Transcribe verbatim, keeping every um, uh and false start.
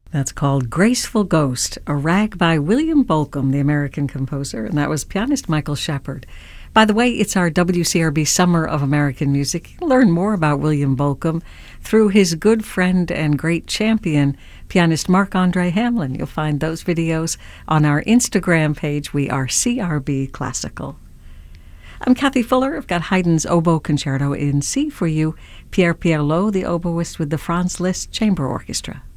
That's called Graceful Ghost, a rag by William Bolcom, the American composer, and that was pianist Michael Shepard. By the way, it's our W C R B Summer of American Music. You can learn more about William Bolcom through his good friend and great champion, pianist Marc-Andre Hamlin. You'll find those videos on our Instagram page. We are C R B Classical. I'm Kathy Fuller. I've got Haydn's Oboe Concerto in C for you. Pierre Pierlot, the oboist with the Franz Liszt Chamber Orchestra.